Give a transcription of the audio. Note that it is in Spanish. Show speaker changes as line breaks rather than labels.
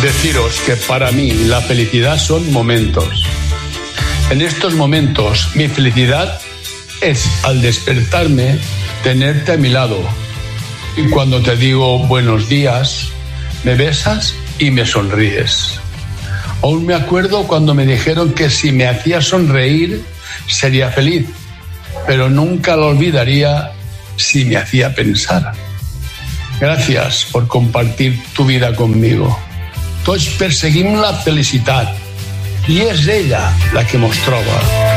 Deciros que para mí la felicidad son momentos. En estos momentos mi felicidad es al despertarme tenerte a mi lado. Y cuando te digo buenos días, me besas y me sonríes. Aún me acuerdo cuando me dijeron que si me hacía sonreír sería feliz, pero nunca lo olvidaría si me hacía pensar. Gracias por compartir tu vida conmigo. Tots perseguim la felicitat i és ella la que mos troba.